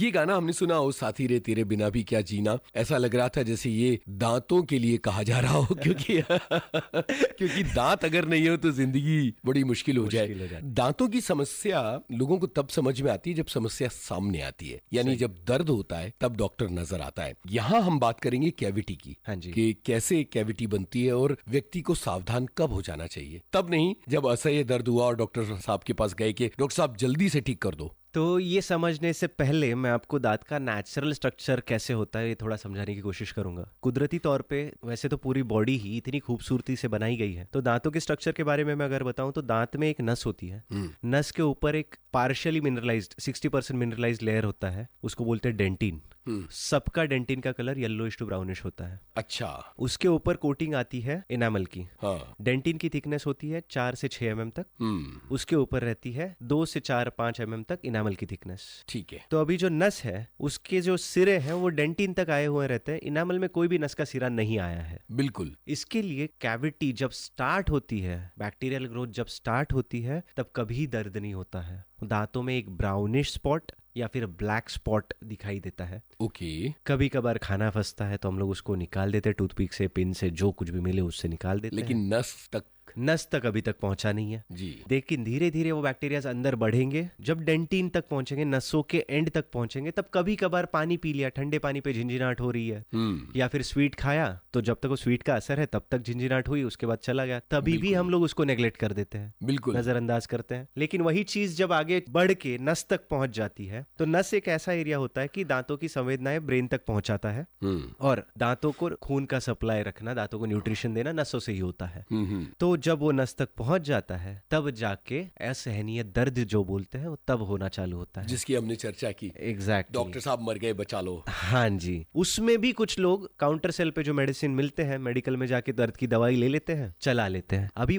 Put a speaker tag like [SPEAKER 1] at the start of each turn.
[SPEAKER 1] ये गाना हमने सुना हो, साथी रे तेरे बिना भी क्या जीना। ऐसा लग रहा था जैसे ये दांतों के लिए कहा जा रहा हो, क्योंकि क्योंकि दांत अगर नहीं हो तो जिंदगी बड़ी मुश्किल हो जाए। दांतों की समस्या लोगों को तब समझ में आती है जब समस्या सामने आती है, यानी जब दर्द होता है तब डॉक्टर नजर आता है। यहाँ हम बात करेंगे कैविटी की।
[SPEAKER 2] हाँ जी।
[SPEAKER 1] कि कैसे कैविटी बनती है और व्यक्ति को सावधान कब हो जाना चाहिए। तब नहीं जब असह्य दर्द हुआ और डॉक्टर साहब के पास गए कि डॉक्टर साहब जल्दी से ठीक कर दो।
[SPEAKER 2] तो ये समझने से पहले मैं आपको दांत का नेचुरल स्ट्रक्चर कैसे होता है ये थोड़ा समझाने की कोशिश करूंगा। कुदरती तौर पे वैसे तो पूरी बॉडी ही इतनी खूबसूरती से बनाई गई है। तो दांतों के स्ट्रक्चर के बारे में मैं अगर बताऊं तो दांत में एक नस होती है। नस के ऊपर एक पार्शियली मिनरलाइज्ड 60% मिनरलाइज्ड लेयर होता है, उसको बोलते हैं डेंटिन। सबका डेंटिन का कलर येलोइश टू ब्राउनिश होता है।
[SPEAKER 1] अच्छा।
[SPEAKER 2] उसके ऊपर कोटिंग आती है इनामल की।
[SPEAKER 1] हाँ।
[SPEAKER 2] डेंटिन की थिकनेस होती है 4 से 6 mm तक। उसके ऊपर रहती है 2 से 4-5 mm तक इनामल की थिकनेस।
[SPEAKER 1] ठीक है।
[SPEAKER 2] तो अभी जो नस है उसके जो सिरे हैं वो डेंटिन तक आए हुए रहते हैं, इनामल में कोई भी नस का सिरा नहीं आया है।
[SPEAKER 1] बिल्कुल।
[SPEAKER 2] इसके लिए कैविटी जब स्टार्ट होती है, बैक्टीरियल ग्रोथ जब स्टार्ट होती है, तब कभी दर्द नहीं होता है। दांतों में एक ब्राउनिश स्पॉट या फिर ब्लैक स्पॉट दिखाई देता है।
[SPEAKER 1] ओके।
[SPEAKER 2] कभी कभार खाना फंसता है तो हम लोग उसको निकाल देते हैं, टूथपिक से, पिन से, जो कुछ भी मिले उससे निकाल देते हैं।
[SPEAKER 1] लेकिन
[SPEAKER 2] नस तक अभी तक पहुंचा नहीं है
[SPEAKER 1] जी।
[SPEAKER 2] लेकिन धीरे धीरे वो बैक्टीरिया अंदर बढ़ेंगे। जब डेंटिन तक पहुंचेंगे, नसों के एंड तक पहुंचेंगे, तब कभी कभार पानी पी लिया, ठंडे पानी पे झिंझिनाहट हो रही है, या फिर स्वीट खाया तो जब तक वो स्वीट का असर है तब तक झिंझिनाहट हुई, उसके बाद चला गया, तभी भी हम लोग उसको नेग्लेक्ट कर देते हैं,
[SPEAKER 1] बिल्कुल
[SPEAKER 2] नजरअंदाज करते हैं। लेकिन वही चीज जब आगे बढ़ के नस तक पहुंच जाती है तो नस एक ऐसा एरिया होता है कि दांतों की संवेदनाएं ब्रेन तक पहुंचाता है, और दांतों को खून का सप्लाई रखना, दांतों को न्यूट्रिशन देना नसों से ही होता है। तो जब वो नस तक पहुंच जाता है तब जाके असहनीय दर्द जो बोलते हैं वो तब होना चालू होता है,
[SPEAKER 1] जिसकी हमने चर्चा की।
[SPEAKER 2] एग्जैक्टली।
[SPEAKER 1] डॉक्टर साहब मर गए, बचा लो।
[SPEAKER 2] हाँ जी। उसमें भी कुछ लोग काउंटर सेल पे जो मेडिसिन मिलते हैं, मेडिकल में जाके दर्द की दवाई ले लेते हैं, चला लेते हैं। अभी